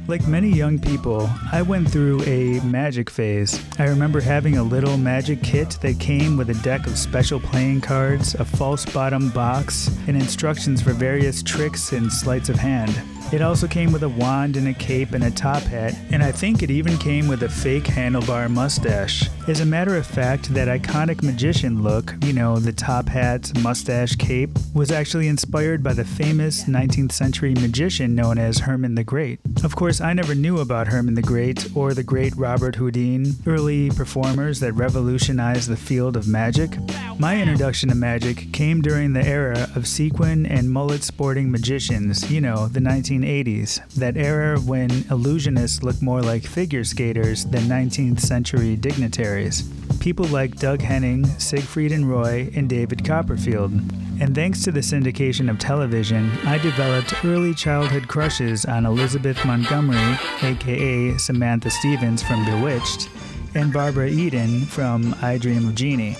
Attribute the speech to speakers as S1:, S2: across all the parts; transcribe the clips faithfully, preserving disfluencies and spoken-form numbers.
S1: Like many young people, I went through a magic phase. I remember having a little magic kit that came with a deck of special playing cards, a false bottom box, and instructions for various tricks and sleights of hand. It also came with a wand and a cape and a top hat, and I think it even came with a fake handlebar mustache. As a matter of fact, that iconic magician look, you know, the top hat, mustache, cape, was actually inspired by the famous nineteenth century magician known as Herman the Great. Of course, I never knew about Herman the Great or the great Robert Houdin, early performers that revolutionized the field of magic. My introduction to magic came during the era of sequin and mullet sporting magicians, you know, the nineteen eighties, that era when illusionists looked more like figure skaters than nineteenth century dignitaries. People like Doug Henning, Siegfried and Roy, and David Copperfield. And thanks to the syndication of television, I developed early childhood crushes on Elizabeth Montgomery, aka Samantha Stevens from Bewitched, and Barbara Eden from I Dream of Jeannie.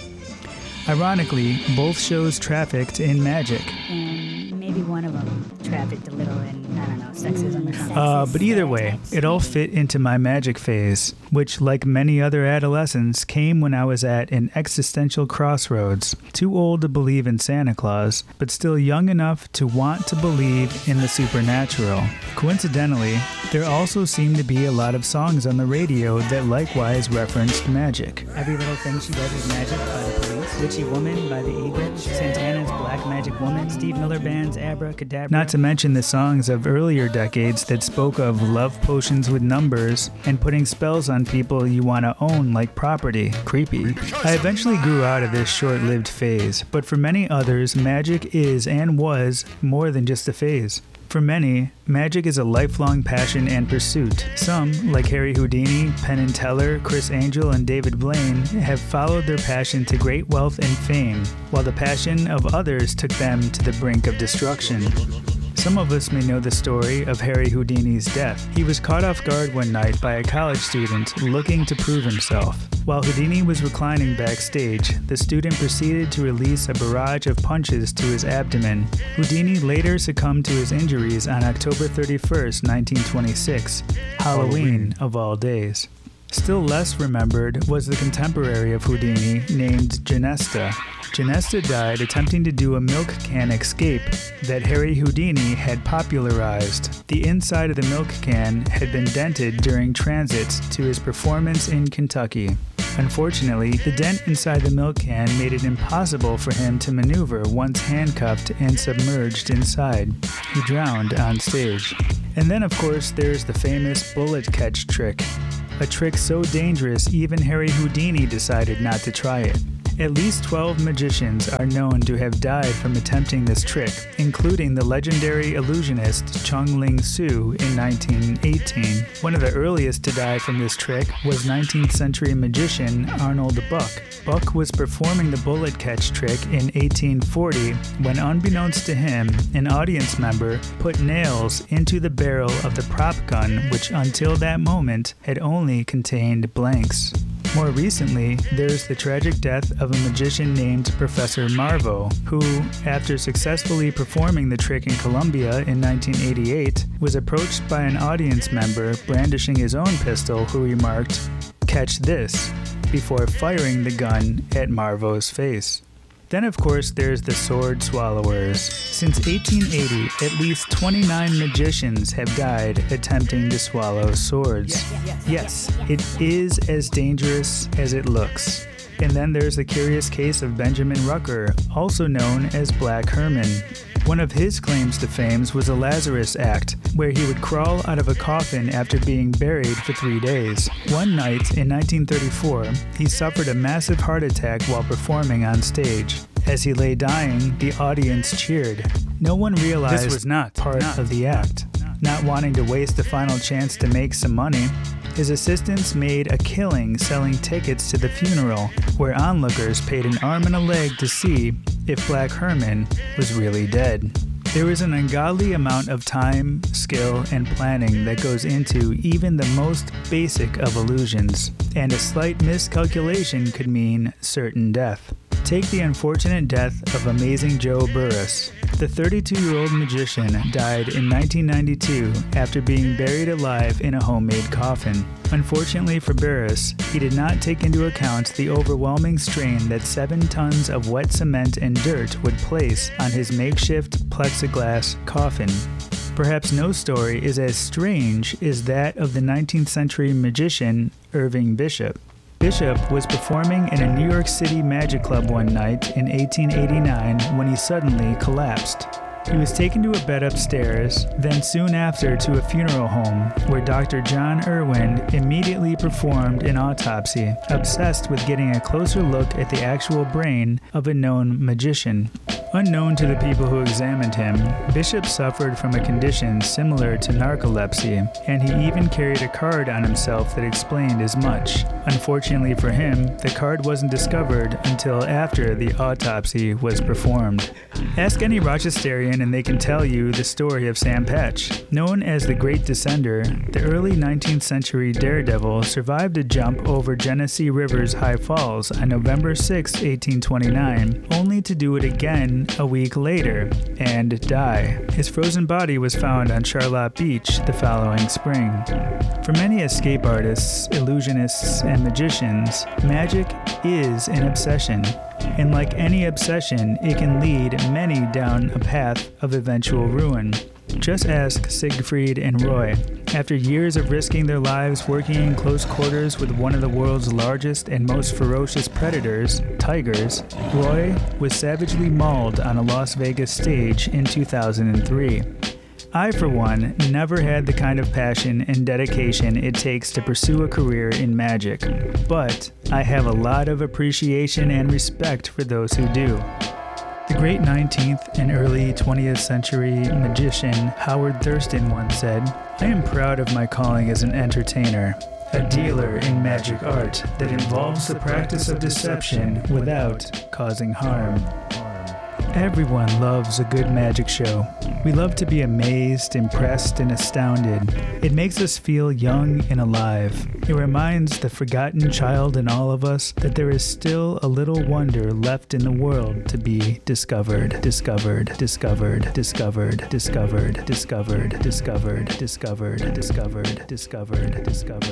S1: Ironically, both shows trafficked in magic.
S2: And maybe one of them trafficked a little in, I don't know, sexism or something.
S1: Uh, but either way, it all fit into my magic phase, which, like many other adolescents, came when I was at an existential crossroads. Too old to believe in Santa Claus, but still young enough to want to believe in the supernatural. Coincidentally, there also seemed to be a lot of songs on the radio that likewise referenced magic.
S2: Every Little Thing She Does Is Magic by the Police, Witchy Woman by the Eagles, Santana's Black Magic Woman, Steve Miller Band's Abracadabra.
S1: Not to mention the songs of earlier decades that spoke of love potions with numbers and putting spells on people you want to own like property. Creepy. I eventually grew out of this short-lived phase, but for many others, magic is and was more than just a phase. For many, magic is a lifelong passion and pursuit. Some, like Harry Houdini, Penn and Teller, Chris Angel, and David Blaine, have followed their passion to great wealth and fame, while the passion of others took them to the brink of destruction. Some of us may know the story of Harry Houdini's death. He was caught off guard one night by a college student looking to prove himself. While Houdini was reclining backstage, the student proceeded to release a barrage of punches to his abdomen. Houdini later succumbed to his injuries on October thirty-first, nineteen twenty-six, Halloween of all days. Still less remembered was the contemporary of Houdini named Genesta. Genesta died attempting to do a milk can escape that Harry Houdini had popularized. The inside of the milk can had been dented during transit to his performance in Kentucky. Unfortunately, the dent inside the milk can made it impossible for him to maneuver once handcuffed and submerged inside. He drowned on stage. And then, of course, there's the famous bullet catch trick. A trick so dangerous even Harry Houdini decided not to try it. At least twelve magicians are known to have died from attempting this trick, including the legendary illusionist Chung Ling Soo in nineteen eighteen. One of the earliest to die from this trick was nineteenth century magician Arnold Buck. Buck was performing the bullet catch trick in eighteen forty when, unbeknownst to him, an audience member put nails into the barrel of the prop gun, which until that moment had only contained blanks. More recently, there's the tragic death of a magician named Professor Marvo, who, after successfully performing the trick in Colombia in nineteen eighty-eight, was approached by an audience member brandishing his own pistol who remarked, "Catch this," before firing the gun at Marvo's face. Then, of course, there's the sword swallowers. Since eighteen eighty, at least twenty-nine magicians have died attempting to swallow swords. Yes, it is as dangerous as it looks. And then there's the curious case of Benjamin Rucker, also known as Black Herman. One of his claims to fame was the Lazarus Act, where he would crawl out of a coffin after being buried for three days. One night in nineteen thirty-four, he suffered a massive heart attack while performing on stage. As he lay dying, the audience cheered. No one realized this was not part not, of the act. Not wanting to waste a final chance to make some money, his assistants made a killing selling tickets to the funeral, where onlookers paid an arm and a leg to see if Black Herman was really dead. There is an ungodly amount of time, skill, and planning that goes into even the most basic of illusions, and a slight miscalculation could mean certain death. Take the unfortunate death of Amazing Joe Burris. The thirty-two-year-old magician died in nineteen ninety-two after being buried alive in a homemade coffin. Unfortunately for Burris, he did not take into account the overwhelming strain that seven tons of wet cement and dirt would place on his makeshift plexiglass coffin. Perhaps no story is as strange as that of the nineteenth century magician Irving Bishop. Bishop was performing in a New York City magic club one night in eighteen eighty-nine when he suddenly collapsed. He was taken to a bed upstairs, then soon after to a funeral home, where Doctor John Irwin immediately performed an autopsy, obsessed with getting a closer look at the actual brain of a known magician. Unknown to the people who examined him, Bishop suffered from a condition similar to narcolepsy, and he even carried a card on himself that explained as much. Unfortunately for him, the card wasn't discovered until after the autopsy was performed. Ask any Rochesterian and they can tell you the story of Sam Patch. Known as the Great Descender, the early nineteenth century daredevil survived a jump over Genesee River's high falls on November sixth, eighteen twenty-nine, only to do it again a week later and die. His frozen body was found on Charlotte Beach the following spring. For many escape artists, illusionists, and magicians, magic is an obsession. And like any obsession, it can lead many down a path of eventual ruin. Just ask Siegfried and Roy. After years of risking their lives working in close quarters with one of the world's largest and most ferocious predators, tigers, Roy was savagely mauled on a Las Vegas stage in two thousand three. I, for one, never had the kind of passion and dedication it takes to pursue a career in magic, but I have a lot of appreciation and respect for those who do. The great nineteenth and early twentieth century magician Howard Thurston once said, "I am proud of my calling as an entertainer, a dealer in magic art that involves the practice of deception without causing harm." Everyone loves a good magic show. We love to be amazed, impressed, and astounded. It makes us feel young and alive. It reminds the forgotten child in all of us that there is still a little wonder left in the world to be discovered, discovered, discovered, discovered, discovered, discovered, discovered, discovered, discovered, discovered, discovered, discovered.